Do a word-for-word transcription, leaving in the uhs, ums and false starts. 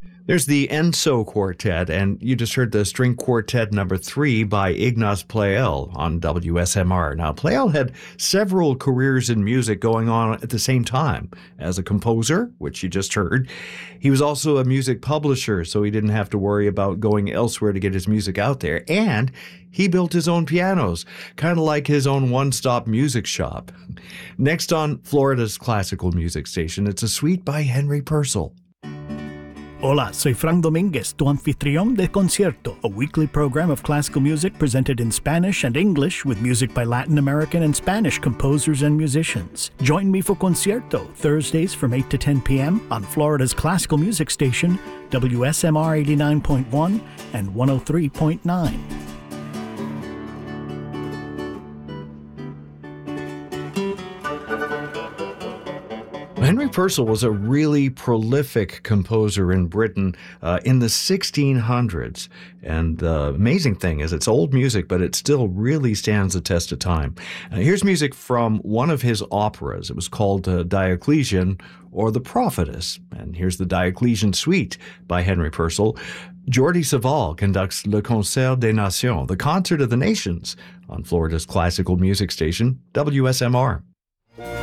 There's the Enso Quartet, and you just heard the String Quartet number three by Ignaz Pleyel on W S M R. Now, Pleyel had several careers in music going on at the same time. As a composer, which you just heard, he was also a music publisher, so he didn't have to worry about going elsewhere to get his music out there. And he built his own pianos, kind of like his own one-stop music shop. Next on Florida's classical music station, it's a suite by Henry Purcell. Hola, soy Frank Dominguez, tu anfitrión de Concierto, a weekly program of classical music presented in Spanish and English with music by Latin American and Spanish composers and musicians. Join me for Concierto, Thursdays from eight to ten p.m. on Florida's classical music station, W S M R eighty-nine point one and one oh three point nine. Henry Purcell was a really prolific composer in Britain uh, in the sixteen hundreds. And the amazing thing is it's old music, but it still really stands the test of time. Uh, here's music from one of his operas. It was called uh, Diocletian or The Prophetess. And here's the Diocletian Suite by Henry Purcell. Jordi Savall conducts Le Concert des Nations, the Concert of the Nations, on Florida's classical music station, W S M R.